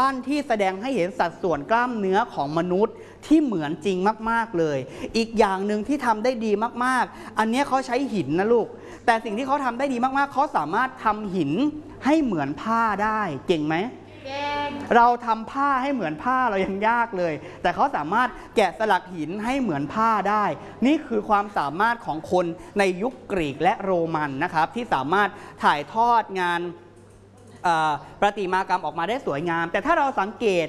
ปั้นที่แสดงให้เห็นสัดส่วนกล้ามเนื้อของมนุษย์ที่เหมือนจริงมากๆเลยอีกอย่างหนึ่งที่ทำได้ดีมากๆอันนี้เขาใช้หินนะลูกแต่สิ่งที่เขาทำได้ดีมากๆเขาสามารถทำหินให้เหมือนผ้าได้เก่งไหมเราทำผ้าให้เหมือนผ้าเรายังยากเลยแต่เขาสามารถแกะสลักหินให้เหมือนผ้าได้นี่คือความสามารถของคนในยุคกรีกและโรมันนะครับที่สามารถถ่ายทอดงานประติมากรรมออกมาได้สวยงามแต่ถ้าเราสังเกต